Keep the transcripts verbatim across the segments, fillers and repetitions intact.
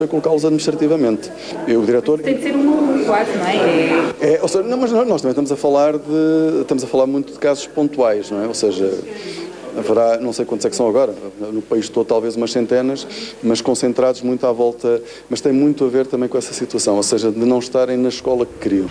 colocá-los administrativamente. E o diretor... Tem de ser um aluno, quase, não é? é ou seja, não, mas nós também estamos a falar de... Estamos a falar muito de casos pontuais, não é? Ou seja, haverá, não sei quantos é que são agora, no país todo talvez umas centenas, mas concentrados muito à volta... Mas tem muito a ver também com essa situação, ou seja, de não estarem na escola que queriam.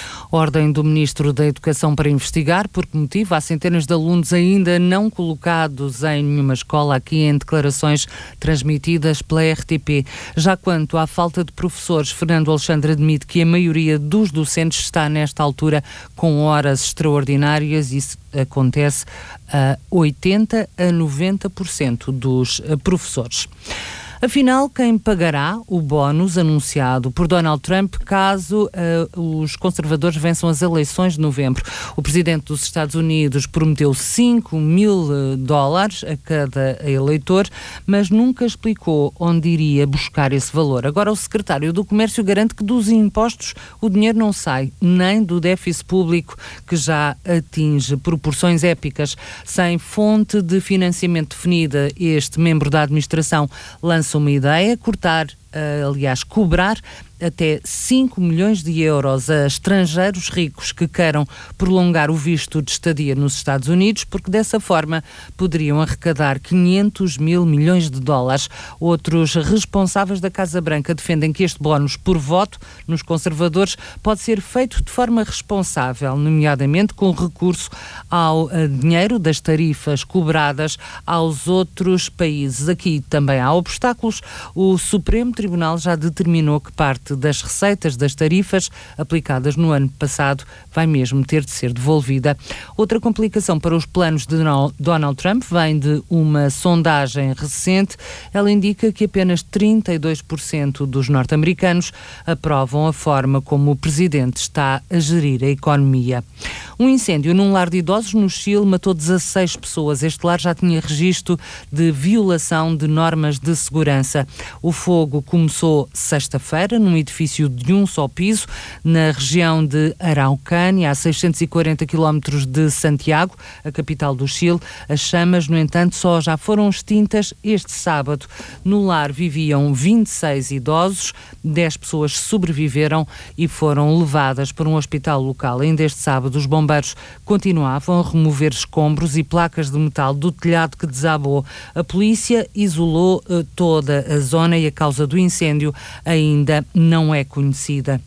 Ordem do Ministro da Educação para investigar por que motivo há centenas de alunos ainda não colocados em nenhuma escola, aqui em declarações transmitidas pela R T P. Já quanto à falta de professores, Fernando Alexandre admite que a maioria dos docentes está nesta altura com horas extraordinárias e isso acontece a oitenta a noventa por cento dos professores. Afinal, quem pagará o bónus anunciado por Donald Trump caso uh, os conservadores vençam as eleições de novembro? O presidente dos Estados Unidos prometeu cinco mil dólares a cada eleitor, mas nunca explicou onde iria buscar esse valor. Agora, o secretário do Comércio garante que dos impostos o dinheiro não sai, nem do déficit público, que já atinge proporções épicas. Sem fonte de financiamento definida, este membro da administração lança uma ideia: cortar, aliás, cobrar até cinco milhões de euros a estrangeiros ricos que queiram prolongar o visto de estadia nos Estados Unidos, porque dessa forma poderiam arrecadar quinhentos mil milhões de dólares. Outros responsáveis da Casa Branca defendem que este bónus por voto nos conservadores pode ser feito de forma responsável, nomeadamente com recurso ao dinheiro das tarifas cobradas aos outros países. Aqui também há obstáculos. O Supremo Tribunal já determinou que parte das receitas das tarifas aplicadas no ano passado vai mesmo ter de ser devolvida. Outra complicação para os planos de Donald Trump vem de uma sondagem recente. Ela indica que apenas trinta e dois por cento dos norte-americanos aprovam a forma como o presidente está a gerir a economia. Um incêndio num lar de idosos no Chile matou dezasseis pessoas. Este lar já tinha registro de violação de normas de segurança. O fogo começou sexta-feira num edifício de um só piso na região de Araucânia, a seiscentos e quarenta quilómetros de Santiago, a capital do Chile. As chamas, no entanto, só já foram extintas este sábado. No lar viviam vinte e seis idosos, dez pessoas sobreviveram e foram levadas para um hospital local. Ainda este sábado, os bombeiros continuavam a remover escombros e placas de metal do telhado que desabou. A polícia isolou uh, toda a zona e a causa do incêndio ainda não é conhecida.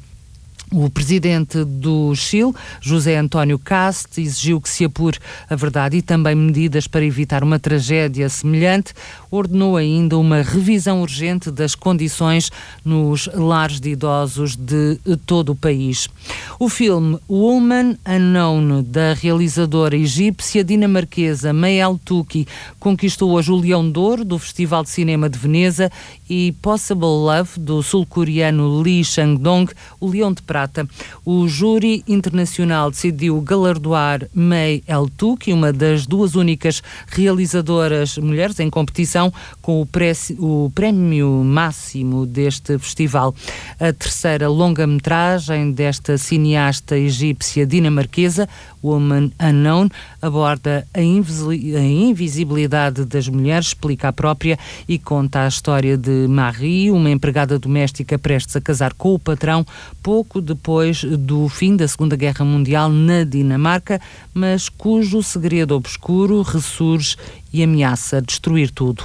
O presidente do Chile, José António Kast, exigiu que se apure a verdade e também medidas para evitar uma tragédia semelhante. Ordenou ainda uma revisão urgente das condições nos lares de idosos de todo o país. O filme Woman Unknown, da realizadora egípcia dinamarquesa Maëlle Touki, conquistou hoje o Leão de Ouro do Festival de Cinema de Veneza e Possible Love, do sul-coreano Lee Chang-dong, o Leão de Prata. O júri internacional decidiu galardoar Maëlle Touki, uma das duas únicas realizadoras mulheres em competição, com o, pré- o prémio máximo deste festival. A terceira longa-metragem desta cineasta egípcia dinamarquesa, Woman Unknown, aborda a, invisi- a invisibilidade das mulheres, explica a própria, e conta a história de Marie, uma empregada doméstica prestes a casar com o patrão, pouco depois do fim da Segunda Guerra Mundial na Dinamarca, mas cujo segredo obscuro ressurge e ameaça destruir tudo.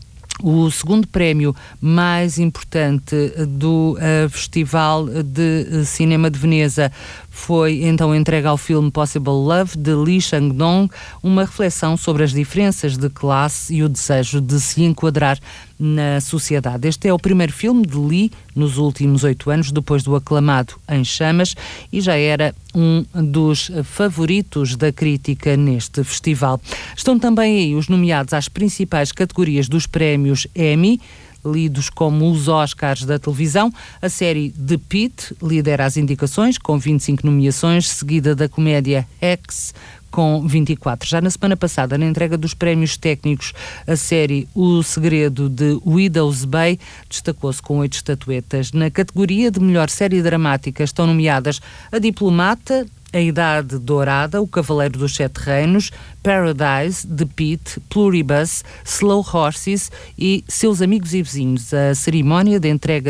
O segundo prémio mais importante do uh, Festival de Cinema de Veneza foi então entregue ao filme Possible Love, de Lee Chang-dong, uma reflexão sobre as diferenças de classe e o desejo de se enquadrar na sociedade. Este é o primeiro filme de Lee nos últimos oito anos, depois do aclamado Em Chamas, e já era um dos favoritos da crítica neste festival. Estão também aí os nomeados às principais categorias dos prémios Emmy, lidos como os Oscars da televisão. A série The Pitt lidera as indicações, com vinte e cinco nomeações, seguida da comédia X, com vinte e quatro. Já na semana passada, na entrega dos prémios técnicos, a série O Segredo de Widow's Bay destacou-se com oito estatuetas. Na categoria de melhor série dramática estão nomeadas A Diplomata, A Idade Dourada, O Cavaleiro dos Sete Reinos, Paradise, The Pit, Pluribus, Slow Horses e Seus Amigos e Vizinhos. A cerimónia de entrega